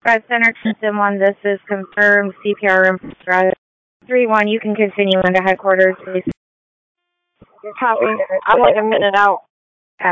Red Center System 1, this is confirmed. CPR room 3-1, you can continue into headquarters, please. Copy. I'm like a minute out.